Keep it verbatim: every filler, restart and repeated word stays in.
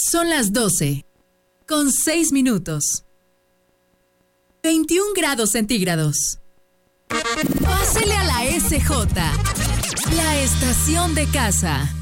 Son las doce, con seis minutos. veintiún grados centígrados. Pásele a la S J, la estación de casa.